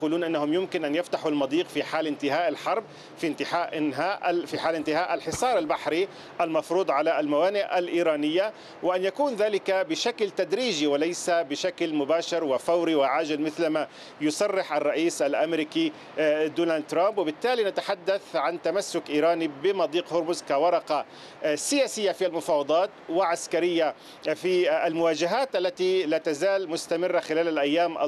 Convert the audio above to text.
يقولون أنهم يمكن أن يفتحوا المضيق في حال انتهاء الحرب، في حال انتهاء الحصار البحري المفروض على الموانئ الإيرانية، وأن يكون ذلك بشكل تدريجي وليس بشكل مباشر وفوري وعاجل مثلما يصرح الرئيس الأمريكي دونالد ترامب. وبالتالي نتحدث عن تمسك إيراني بمضيق هرمز كورقة سياسية في المفاوضات وعسكرية في المواجهات التي لا تزال مستمرة خلال الأيام